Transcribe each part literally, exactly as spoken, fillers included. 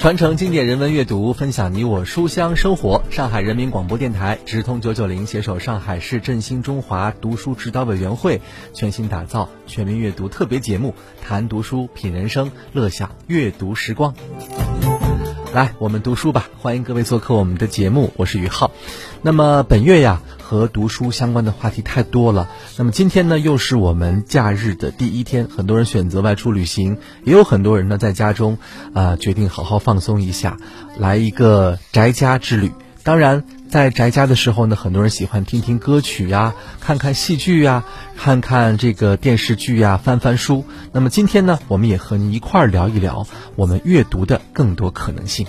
传承经典人文阅读，分享你我书香生活。上海人民广播电台、直通九九零携手上海市振兴中华读书指导委员会，全新打造全民阅读特别节目，谈读书，品人生，乐享阅读时光。来，我们读书吧！欢迎各位做客我们的节目，我是于浩。那么本月呀，和读书相关的话题太多了。那么今天呢，又是我们假日的第一天，很多人选择外出旅行，也有很多人呢在家中啊、呃、决定好好放松一下，来一个宅家之旅。当然在宅家的时候呢，很多人喜欢听听歌曲呀，看看戏剧呀，看看这个电视剧呀，翻翻书。那么今天呢，我们也和您一块儿聊一聊我们阅读的更多可能性。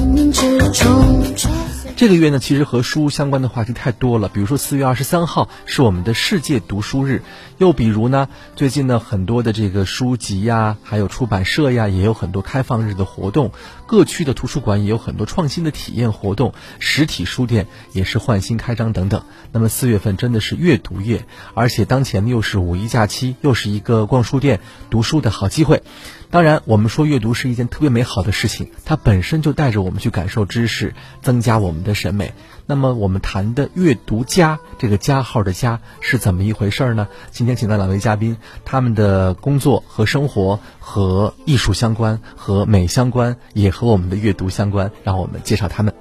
这个月呢，其实和书相关的话题太多了。比如说四月二十三号是我们的世界读书日，又比如呢，最近呢很多的这个书籍呀，还有出版社呀，也有很多开放日的活动。各区的图书馆也有很多创新的体验活动，实体书店也是换新开张等等。那么四月份真的是阅读月，而且当前又是五一假期，又是一个逛书店读书的好机会。当然我们说阅读是一件特别美好的事情，它本身就带着我们去感受知识，增加我们的审美。那么我们谈的阅读家，这个加号的加是怎么一回事呢？今天请到两位嘉宾，他们的工作和生活和艺术相关，和美相关，也和我们的阅读相关，让我们介绍他们。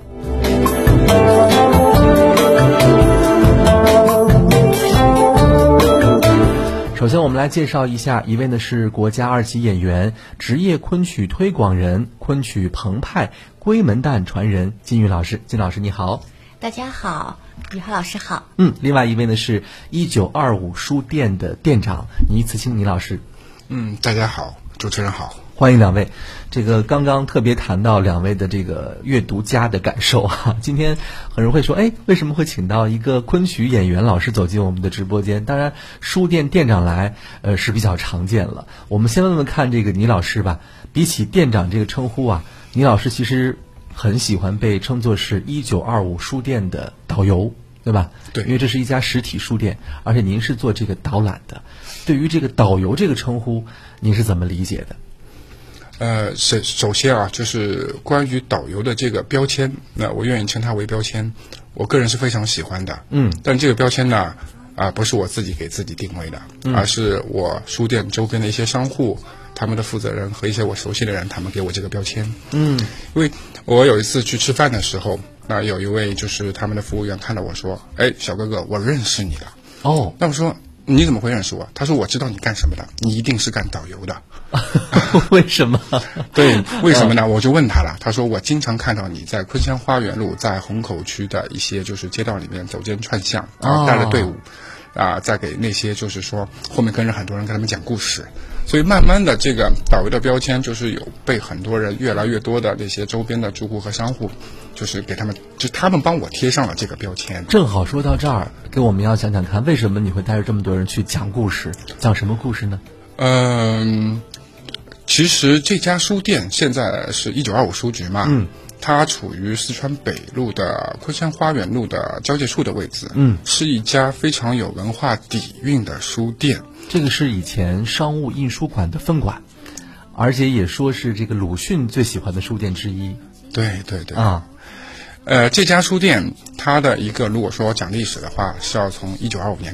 首先我们来介绍一下，一位呢是国家二级演员，职业昆曲推广人，昆曲澎湃龟门旦传人金玉老师。金老师你好。 大家好，于浩老师好。 嗯，另外一位呢是一九二五书店的店长倪慈清倪老师。 嗯，大家好，主持人好。 欢迎两位。这个刚刚特别谈到两位的这个阅读家的感受啊，今天很多人会说，哎，为什么会请到一个昆曲演员老师走进我们的直播间？当然，书店店长来，呃，是比较常见了。我们先问问看这个倪老师吧。比起店长这个称呼啊，倪老师其实很喜欢被称作是一九二五书店的导游，对吧？ 对， 因为这是一家实体书店，而且您是做这个导览的。对于这个导游这个称呼，您是怎么理解的？ 呃，首首先啊，就是关于导游的这个标签，那我愿意称它为标签，我个人是非常喜欢的。 嗯， 但这个标签呢，啊、呃，不是我自己给自己定位的， 嗯、 而是我书店周边的一些商户，他们的负责人和一些我熟悉的人，他们给我这个标签。 嗯， 因为我有一次去吃饭的时候，那有一位就是他们的服务员看到我说：“哎，小哥哥，我认识你了。” 哦， 那我说。你怎么会认识我？他说我知道你干什么的，你一定是干导游的。 为什么？ 对，为什么呢？我就问他了，他说我经常看到你在昆山花园路，在虹口区的一些就是街道里面走街串巷，然后带着队伍，啊、呃，再给那些就是说后面跟着很多人跟他们讲故事。所以慢慢的，这个导游的标签就是有被很多人越来越多的那些周边的住户和商户，就是给他们，就他们帮我贴上了这个标签。 正好说到这儿，给我们要讲讲看，为什么你会带着这么多人去讲故事？讲什么故事呢？ 嗯，其实这家书店现在是一九二五书局嘛，嗯，它处于四川北路的昆山花园路的交界处的位置， 嗯， 是一家非常有文化底蕴的书店。 这个是以前商务印书馆的分馆，而且也说是这个鲁迅最喜欢的书店之一。 对对对啊， 呃，这家书店它的一个如果说讲历史的话，是要从一九二五年